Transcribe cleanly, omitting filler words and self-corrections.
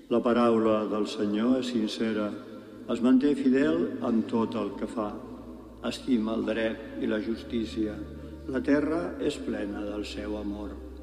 La paraula del Senyor és sincera, es manté fidel en tot el que fa. Estima el dret i la justícia. La terra és plena del seu amor.